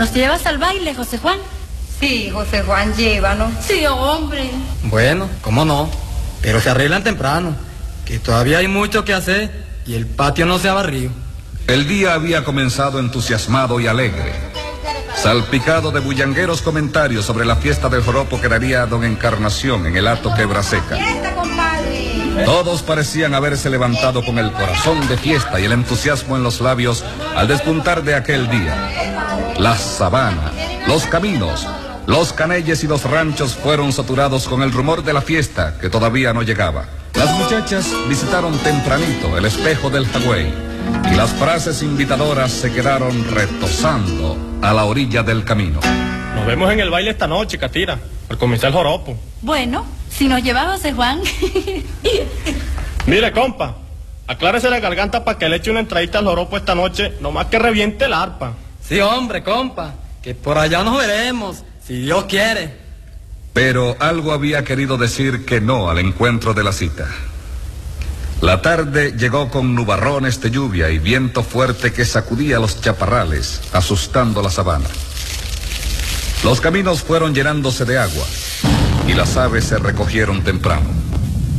¿Nos llevas al baile, José Juan? Sí, José Juan, llévanos. Sí, hombre. Bueno, cómo no, pero se arreglan temprano, que todavía hay mucho que hacer y el patio no se ha barrido. El día había comenzado entusiasmado y alegre, salpicado de bullangueros comentarios sobre la fiesta del joropo que daría don Encarnación en el Hato Quebraseca. Todos parecían haberse levantado con el corazón de fiesta y el entusiasmo en los labios al despuntar de aquel día. La sabana, los caminos, los canelles y los ranchos fueron saturados con el rumor de la fiesta que todavía no llegaba. Las muchachas visitaron tempranito el espejo del Jagüey y las frases invitadoras se quedaron retozando a la orilla del camino. Nos vemos en el baile esta noche, Catira, al comenzar el joropo. Bueno, si nos lleva José Juan. Mire, compa, aclárese la garganta para que le eche una entradita al joropo esta noche, nomás que reviente el arpa. Sí, hombre, compa, que por allá nos veremos, si Dios quiere. Pero algo había querido decir que no al encuentro de la cita. La tarde llegó con nubarrones de lluvia y viento fuerte que sacudía los chaparrales, asustando la sabana. Los caminos fueron llenándose de agua y las aves se recogieron temprano.